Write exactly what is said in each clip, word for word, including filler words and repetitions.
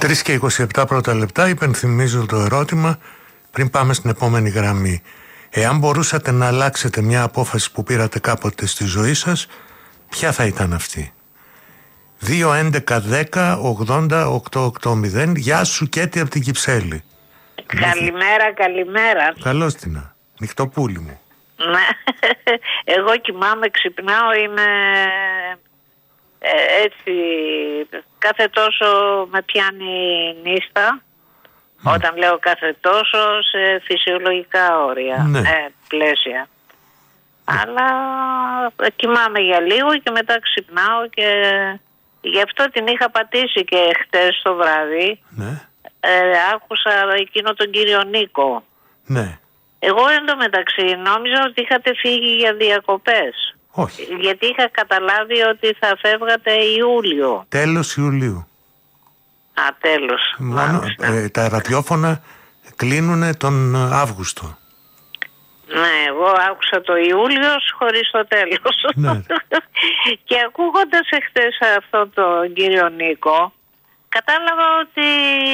τρεις και είκοσι επτά πρώτα λεπτά. Υπενθυμίζω το ερώτημα πριν πάμε στην επόμενη γραμμή. Εάν μπορούσατε να αλλάξετε μια απόφαση που πήρατε κάποτε στη ζωή σας, ποια θα ήταν αυτή? δύο έντεκα δέκα ογδόντα οκτακόσια ογδόντα. Γεια σου Κέτη από την Κυψέλη. Καλημέρα, καλημέρα. Καλώς την. Νυχτοπούλη μου. Ναι, εγώ κοιμάμαι, ξυπνάω, είμαι ε, έτσι, κάθε τόσο με πιάνει νύστα. Mm. Όταν λέω κάθε τόσο, σε φυσιολογικά όρια, ναι. ε, πλαίσια. Ναι. Αλλά κοιμάμαι για λίγο και μετά ξυπνάω και γι' αυτό την είχα πατήσει και χτες το βράδυ. Ναι. Ε, άκουσα εκείνο τον κύριο Νίκο. Ναι. Εγώ εντωμεταξύ νόμιζα ότι είχατε φύγει για διακοπές. Όχι. Γιατί είχα καταλάβει ότι θα φεύγατε Ιούλιο. Τέλος Ιουλίου. Α, τέλος. Μόνο, ε, τα ραδιόφωνα κλείνουν τον Αύγουστο. Ναι, εγώ άκουσα το Ιούλιο χωρίς το τέλος. Ναι. Και ακούγοντας εχθές αυτόν τον κύριο Νίκο, κατάλαβα ότι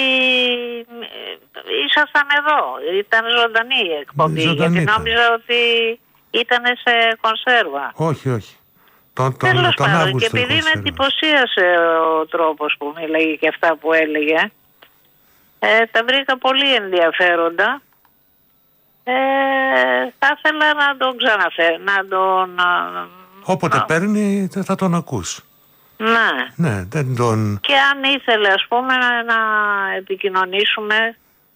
ήσασταν εδώ. Ήταν ζωντανή η εκπομπή. Ζωντανή γιατί ήταν. νόμιζα ότι ήταν σε κονσέρβα. Όχι, όχι. Τον, τον, Τέλος τον πάντων, Αύγουστο και επειδή με κονσέρβα. εντυπωσίασε ο τρόπος που μίλαγε και αυτά που έλεγε, ε, τα βρήκα πολύ ενδιαφέροντα. Ε, θα ήθελα να τον ξαναφέρω, να τον... Όποτε να... παίρνει θα τον ακούς. Ναι. Ναι, δεν τον... Και αν ήθελε, ας πούμε, να επικοινωνήσουμε,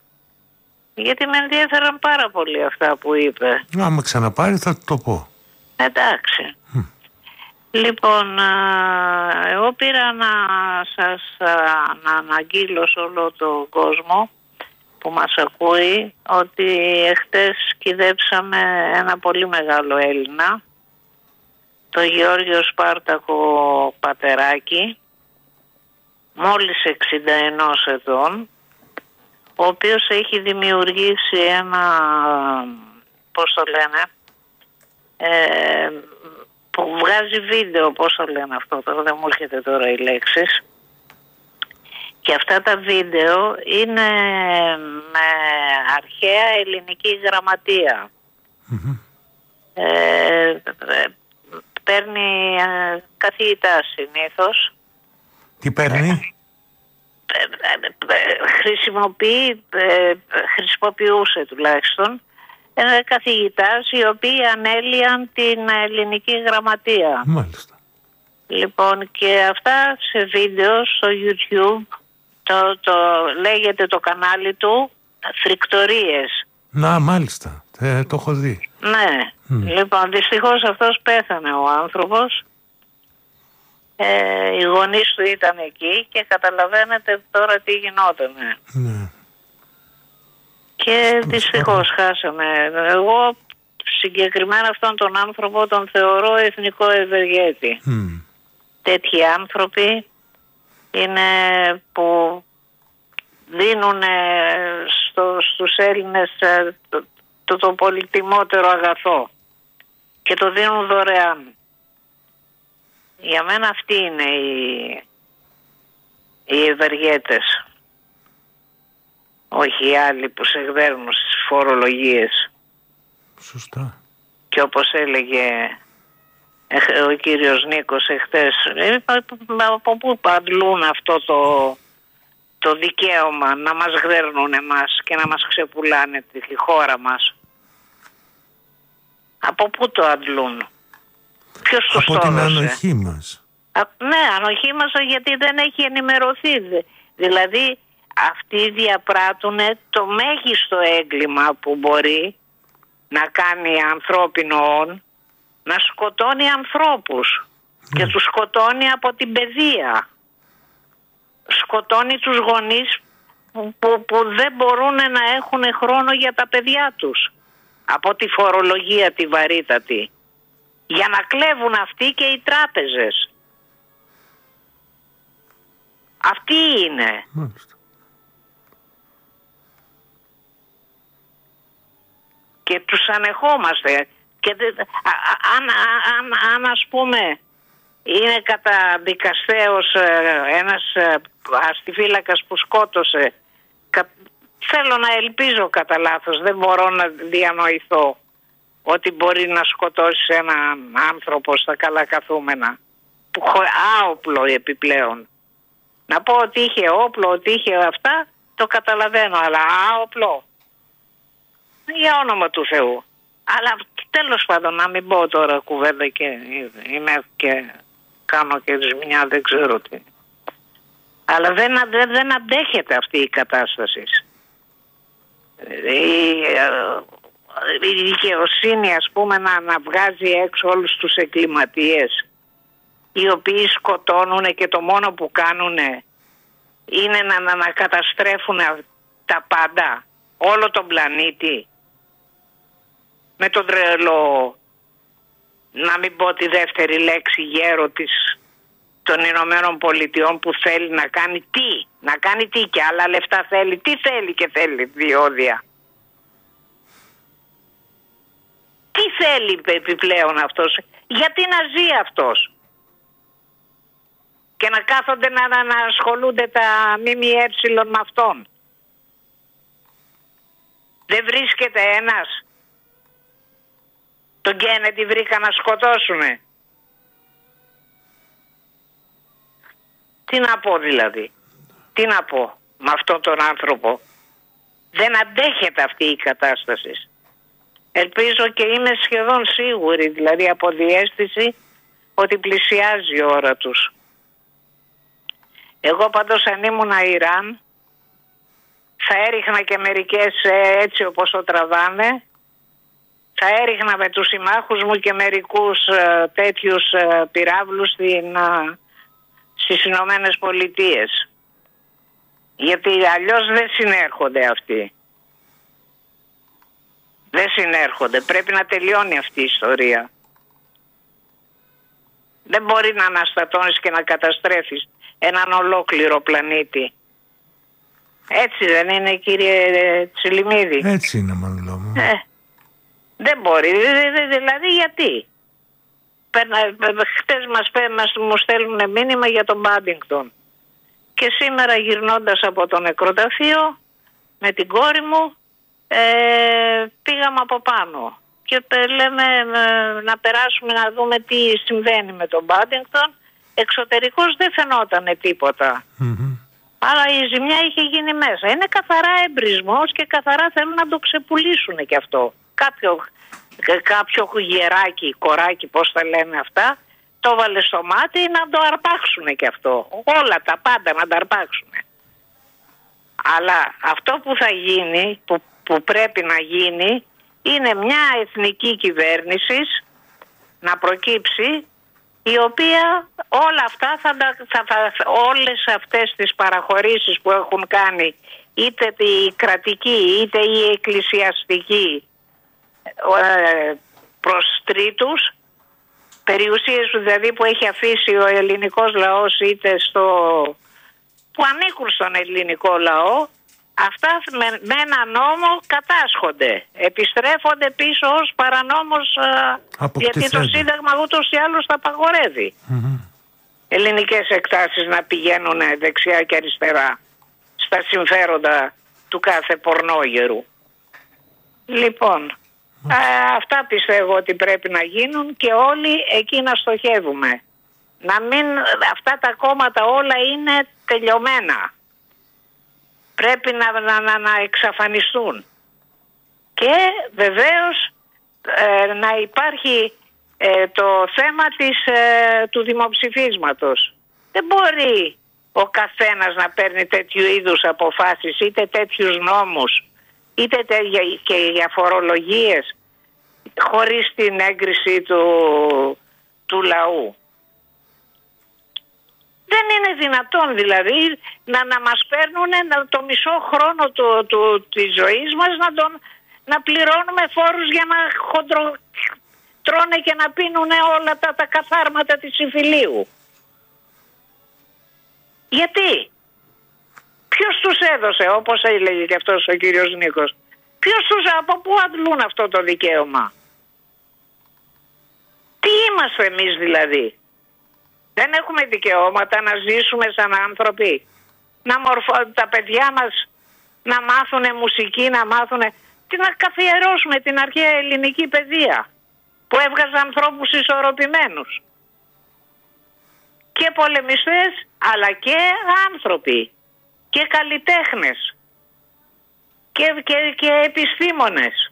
γιατί με ενδιαφέραν πάρα πολύ αυτά που είπε. Άμα ξαναπάρει θα το πω. Εντάξει. Mm. Λοιπόν, εγώ πήρα να σας να αναγγείλω σε όλο τον κόσμο που μας ακούει ότι εχθές κυδέψαμε ένα πολύ μεγάλο Έλληνα, το Γεώργιο Σπάρτακο Πατεράκη, μόλις εξήντα ένα ετών, ο οποίος έχει δημιουργήσει ένα, πώς το λένε, ε, που βγάζει βίντεο, πώς το λένε αυτό, τώρα δεν μου έρχεται τώρα οι λέξεις. Και αυτά τα βίντεο είναι με αρχαία ελληνική γραμματεία. Mm-hmm. Ε, παίρνει ε, καθηγητά συνήθως. Τι παίρνει? Ε, ε, ε, χρησιμοποιεί, ε, χρησιμοποιούσε τουλάχιστον ε, καθηγητάς οι οποίοι ανέλυαν την ελληνική γραμματεία. Μάλιστα. Λοιπόν, και αυτά σε βίντεο στο YouTube, το, το λέγεται το κανάλι του Φρικτορίες. Να, μάλιστα. Ε, το έχω δει. Ναι. Mm. Λοιπόν, δυστυχώς αυτός πέθανε ο άνθρωπος. Ε, οι γονείς του ήταν εκεί και καταλαβαίνετε τώρα τι γινότανε. Ναι. Και δυστυχώς χάσαμε. Εγώ συγκεκριμένα αυτόν τον άνθρωπο τον θεωρώ εθνικό ευεργέτη. Mm. Τέτοιοι άνθρωποι είναι που δίνουν στο, στους Έλληνες το, το, το πολυτιμότερο αγαθό και το δίνουν δωρεάν. Για μένα αυτοί είναι οι, οι ευεργέτες, όχι οι άλλοι που σε εκδέρνουν στις φορολογίες. Σωστά. Και όπως έλεγε ο κύριος Νίκος εχθές, από πού παντλούν αυτό το, το δικαίωμα να μας γδέρνουν εμάς και να μας ξεπουλάνε τη χώρα μας? Από πού το αντλούν? Ποιος τους από το την έδωσε? ανοχή μας. Α, ναι, ανοχή μας, γιατί δεν έχει ενημερωθεί. Δηλαδή αυτοί διαπράττουν το μέγιστο έγκλημα που μπορεί να κάνει ανθρώπινο όν, να σκοτώνει ανθρώπους. Mm. Και τους σκοτώνει από την παιδεία. Σκοτώνει τους γονείς που, που, που δεν μπορούν να έχουν χρόνο για τα παιδιά τους. Από τη φορολογία τη βαρύτατη. Για να κλέβουν αυτοί και οι τράπεζες. Αυτοί είναι. Μάλιστα. Και τους ανεχόμαστε. Και αν, αν, αν ας πούμε είναι καταδικαστέος ένας αστιφύλακας που σκότωσε. Θέλω να ελπίζω κατά λάθος, δεν μπορώ να διανοηθώ ότι μπορεί να σκοτώσει έναν άνθρωπο στα καλά καθούμενα, που άοπλο επιπλέον. Να πω ότι είχε όπλο, ότι είχε αυτά, το καταλαβαίνω, αλλά άοπλο, για όνομα του Θεού. Αλλά τέλος πάντων, να μην πω τώρα κουβέντα και είμαι και κάνω και ζημιά, δεν ξέρω τι. Αλλά δεν, δεν, δεν αντέχεται αυτή η κατάσταση. Η, η δικαιοσύνη, ας πούμε, να, να βγάζει έξω όλους τους εγκληματίες οι οποίοι σκοτώνουν και το μόνο που κάνουν είναι να, να, να καταστρέφουν τα πάντα, όλο τον πλανήτη, με τον τρελό, να μην πω τη δεύτερη λέξη, γέρο της των Ηνωμένων Πολιτειών, που θέλει να κάνει τι, να κάνει τι και άλλα λεφτά θέλει, τι θέλει και θέλει διόδια. Τι θέλει επιπλέον αυτός, γιατί να ζει αυτός και να κάθονται να, να, να ασχολούνται τα ΜΜΕ με αυτόν. Δεν βρίσκεται ένας. Τον Κέννεντι βρήκα να σκοτώσουνε. Τι να πω δηλαδή, τι να πω με αυτόν τον άνθρωπο. Δεν αντέχεται αυτή η κατάσταση. Ελπίζω και είμαι σχεδόν σίγουρη, δηλαδή από διαίσθηση, ότι πλησιάζει η ώρα τους. Εγώ πάντως αν ήμουν Ιράν, θα έριχνα και μερικές έτσι όπως το τραβάνε, θα έριχνα με τους συμμάχους μου και μερικούς ε, τέτοιους ε, πυράβλους στην, ε, στις Ηνωμένες Πολιτείες. Γιατί αλλιώς δεν συνέρχονται αυτοί. Δεν συνέρχονται. Πρέπει να τελειώνει αυτή η ιστορία. Δεν μπορεί να αναστατώνεις και να καταστρέφεις έναν ολόκληρο πλανήτη. Έτσι δεν είναι, κύριε Τσιλιμίδη? Έτσι είναι, μάλλον μου. Ε, δεν μπορεί. Δηλαδή γιατί? Χτες μας, μας μου στέλνουν μήνυμα για τον Πάντιγκτον. Και σήμερα γυρνώντας από το νεκροταφείο με την κόρη μου, ε, πήγαμε από πάνω. Και λέμε ε, να περάσουμε να δούμε τι συμβαίνει με τον Πάντιγκτον. Εξωτερικώς δεν φαινόταν τίποτα. Mm-hmm. Αλλά η ζημιά είχε γίνει μέσα. Είναι καθαρά εμπρισμός και καθαρά θέλουν να το ξεπουλήσουν και αυτό. Κάποιο, κάποιο γεράκι, κοράκι, πώς τα λένε αυτά, το βάλε στο μάτι να το αρπάξουν και αυτό. Όλα τα πάντα να τα αρπάξουν. Αλλά αυτό που θα γίνει, που, που πρέπει να γίνει, είναι μια εθνική κυβέρνηση να προκύψει, η οποία όλα αυτά θα, θα, θα, όλες αυτές τις παραχωρήσεις που έχουν κάνει είτε η κρατική είτε η εκκλησιαστική ε, προς τρίτους, περιουσίες δηλαδή που έχει αφήσει ο ελληνικός λαός είτε στο, που ανήκουν στον ελληνικό λαό, αυτά με, με ένα νόμο κατάσχονται, επιστρέφονται πίσω ως παρανόμος, γιατί το Σύνταγμα ούτως ή άλλως τα απαγορεύει. Mm-hmm. Ελληνικές εκτάσεις να πηγαίνουν δεξιά και αριστερά στα συμφέροντα του κάθε πορνόγερου. Λοιπόν, mm-hmm. α, αυτά πιστεύω ότι πρέπει να γίνουν και όλοι εκεί να στοχεύουμε. Να μην, αυτά τα κόμματα όλα είναι τελειωμένα. Πρέπει να, να, να, να εξαφανιστούν. Και βεβαίως ε, να υπάρχει ε, το θέμα της, ε, του δημοψηφίσματος. Δεν μπορεί ο καθένας να παίρνει τέτοιου είδους αποφάσεις, είτε τέτοιους νόμους, είτε τε, και για φορολογίες, χωρίς την έγκριση του, του λαού. Δεν είναι δυνατόν δηλαδή να, να μας παίρνουν το μισό χρόνο του, του, της ζωής μας να, τον, να πληρώνουμε φόρους για να χοντρο, τρώνε και να πίνουν όλα τα, τα καθάρματα της συμφιλίου. Γιατί? Ποιος τους έδωσε, όπως έλεγε και αυτός ο κύριος Νίκος? Ποιος τους, από πού αντλούν αυτό το δικαίωμα? Τι είμαστε εμείς δηλαδή? Δεν έχουμε δικαιώματα να ζήσουμε σαν άνθρωποι. Να μορφω... τα παιδιά μας να μάθουνε μουσική, να μάθουνε... Και να καθιερώσουμε την αρχαία ελληνική παιδεία που έβγαζε ανθρώπους ισορροπημένους. Και πολεμιστές, αλλά και άνθρωποι. Και καλλιτέχνες. Και, και, και επιστήμονες.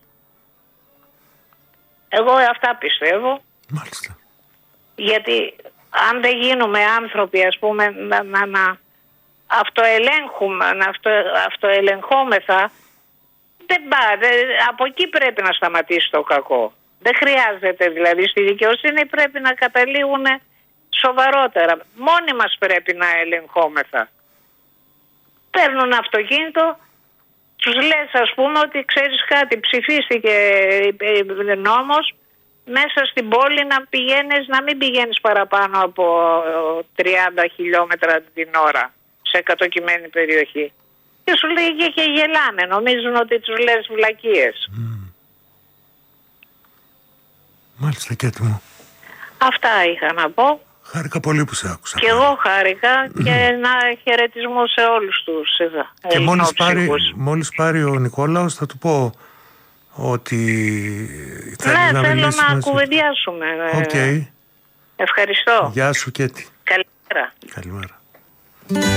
Εγώ αυτά πιστεύω. Μάλιστα. Γιατί αν δεν γίνουμε άνθρωποι, ας πούμε, να, να, να αυτοελέγχουμε, να αυτο, αυτοελεγχόμεθα, δεν πά, δεν, από εκεί πρέπει να σταματήσει το κακό. Δεν χρειάζεται, δηλαδή στη δικαιοσύνη πρέπει να καταλήγουν σοβαρότερα. Μόνοι μας πρέπει να ελεγχόμεθα. Παίρνουν αυτοκίνητο, τους λες, ας πούμε, ότι ξέρεις κάτι, ψηφίστηκε νόμος μέσα στην πόλη να πηγαίνεις, να μην πηγαίνεις παραπάνω από τριάντα χιλιόμετρα την ώρα σε κατοικημένη περιοχή. Και σου λέει και γελάνε, νομίζουν ότι τους λες βλακίες. Mm. Μάλιστα, Κέτη μου. Αυτά είχα να πω. Χάρηκα πολύ που σε άκουσα. Και εγώ χάρηκα και ένα χαιρετισμό σε όλους τους εδώ. Και μόλις πάρει, μόλις πάρει ο Νικόλαος θα του πω ότι θέλει ναι, να θέλω μιλήσουμε. να κουβεντιάσουμε. Okay. Ευχαριστώ. Γεια σου, Κέτη. Καλημέρα. Καλημέρα.